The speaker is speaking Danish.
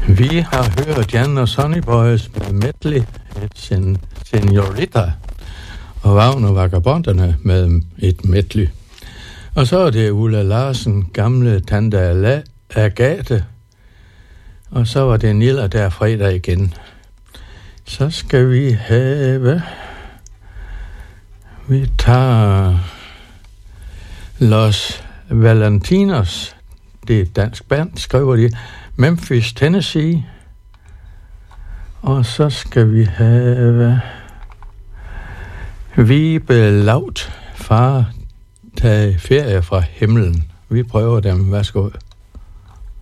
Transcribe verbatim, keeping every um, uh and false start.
Vi har hørt Jan og Sonny Boys med medley, et sen, Senorita, og Wagner Vagabonderne med et medley. Og så er det Ulla Larsen, gamle tante Agathe, og så var det Nilla der fredag igen. Så skal vi have, vi tager Los Valentinos, det er et dansk band, skriver de, Memphis, Tennessee. Og så skal vi have Vibe Laut, far, tag ferie fra himlen. Vi prøver dem. Værsgo.